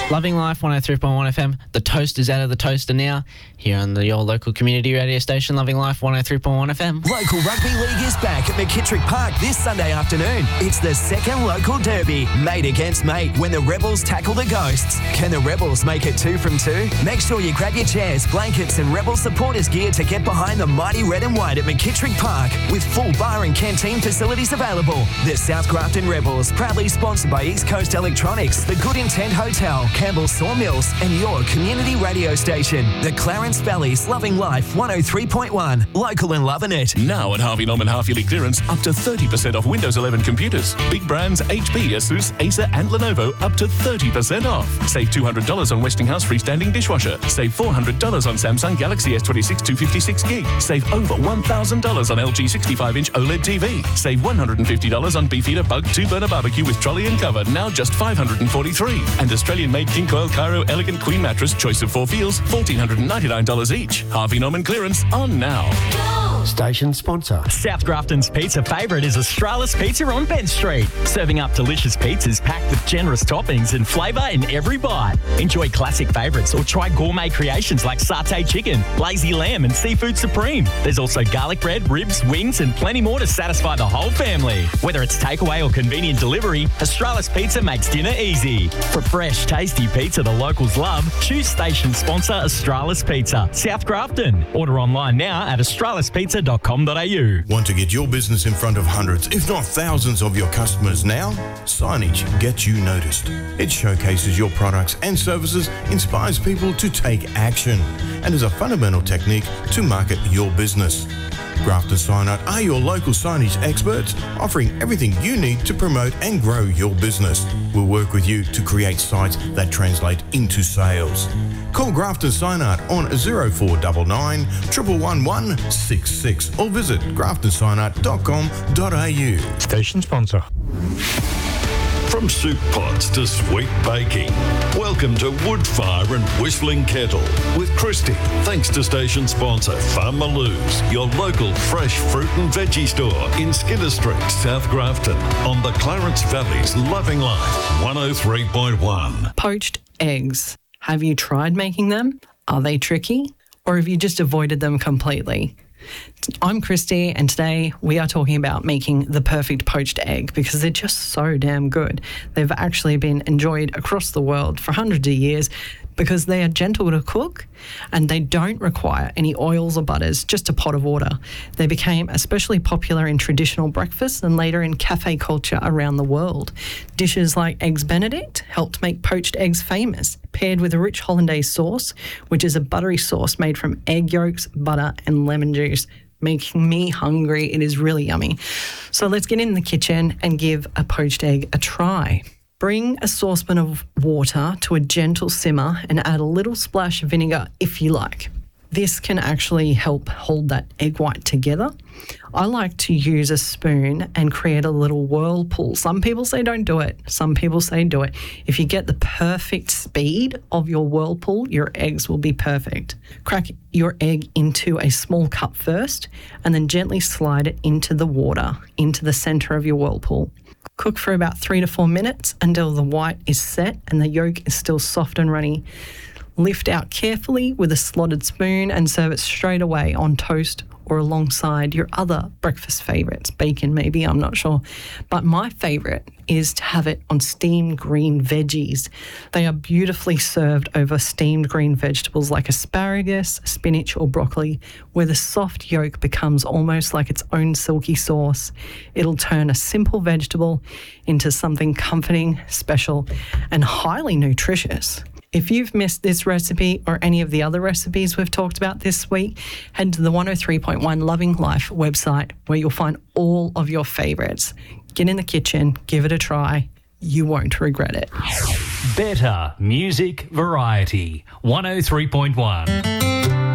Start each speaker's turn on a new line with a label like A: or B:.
A: Loving Life 103.1 FM. The toast is out of the toaster now. Here on your local community radio station, Loving Life 103.1 FM.
B: Local rugby league is back at McKittrick Park this Sunday afternoon. It's the second local derby, mate against mate, when the Rebels tackle the Ghosts. Can the Rebels make it 2 from 2? Make sure you grab your chairs, blankets and Rebel supporters gear to get behind the mighty red and white at McKittrick Park, with full bar and canteen facilities available. The South Grafton Rebels, proudly sponsored by East Coast Electronics, the Good Intent Hotel, Campbell Sawmills and your community radio station. The Clarence Valley's Loving Life 103.1. Local and loving it.
C: Now at Harvey Norman half-yearly clearance, up to 30% off Windows 11 computers. Big brands HP, Asus, Acer and Lenovo, up to 30% off. Save $200 on Westinghouse freestanding dishwasher. Save $400 on Samsung Galaxy S26 256 gig. Save over $1,000 on LG 65-inch OLED TV. Save $150 on Beefeater Bug 2-burner barbecue with trolley and cover, now just $543. And Australian-made King Coil Cairo Elegant Queen Mattress, choice of 4 feels, $1,499 each. Harvey Norman clearance on now.
D: Station sponsor.
E: South Grafton's pizza favourite is Australis Pizza on Bent Street. Serving up delicious pizzas packed with generous toppings and flavour in every bite. Enjoy classic favourites or try gourmet creations like satay chicken, lazy lamb and seafood supreme. There's also garlic bread, ribs, wings and plenty more to satisfy the whole family. Whether it's takeaway or convenient delivery, Australis Pizza makes dinner easy. For fresh, tasty pizza the locals love, choose station sponsor Australis Pizza, South Grafton. Order online now at australispizza.com.au.
F: Want to get your business in front of hundreds, if not thousands of your customers now? Signage gets you noticed. It showcases your products and services, inspires people to take action, and is a fundamental technique to market your business. Grafton Sign Art are your local signage experts, offering everything you need to promote and grow your business. We'll work with you to create sites that translate into sales. Call Grafton Sign Art on 0499 111 166 or visit graftonsignart.com.au.
D: Station sponsor.
G: From soup pots to sweet baking, welcome to Woodfire and Whistling Kettle with Christy. Thanks to station sponsor Farm Maloo's, your local fresh fruit and veggie store in Skinner Street, South Grafton, on the Clarence Valley's Loving Life 103.1.
H: Poached eggs. Have you tried making them? Are they tricky? Or have you just avoided them completely? I'm Christy, and today we are talking about making the perfect poached egg because they're just so damn good. They've actually been enjoyed across the world for hundreds of years because they are gentle to cook and they don't require any oils or butters, just a pot of water. They became especially popular in traditional breakfasts and later in cafe culture around the world. Dishes like Eggs Benedict helped make poached eggs famous, paired with a rich hollandaise sauce, which is a buttery sauce made from egg yolks, butter and lemon juice. Making me hungry. It is really yummy. So let's get in the kitchen and give a poached egg a try. Bring a saucepan of water to a gentle simmer and add a little splash of vinegar if you like. This can actually help hold that egg white together. I like to use a spoon and create a little whirlpool. Some people say don't do it. Some people say do it. If you get the perfect speed of your whirlpool, your eggs will be perfect. Crack your egg into a small cup first and then gently slide it into the water, into the centre of your whirlpool. Cook for about 3 to 4 minutes until the white is set and the yolk is still soft and runny. Lift out carefully with a slotted spoon and serve it straight away on toast or alongside your other breakfast favourites. Bacon maybe, I'm not sure. But my favourite is to have it on steamed green veggies. They are beautifully served over steamed green vegetables like asparagus, spinach or broccoli, where the soft yolk becomes almost like its own silky sauce. It'll turn a simple vegetable into something comforting, special and highly nutritious. If you've missed this recipe or any of the other recipes we've talked about this week, head to the 103.1 Loving Life website where you'll find all of your favourites. Get in the kitchen, give it a try. You won't regret it.
I: Better music variety. 103.1.